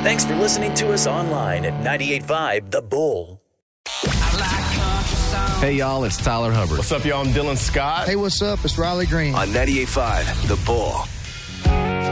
Thanks for listening to us online at 98.5 The Bull. Hey, y'all, it's Tyler Hubbard. What's up, y'all? I'm Dylan Scott. Hey, what's up? It's Riley Green. On 98.5 The Bull.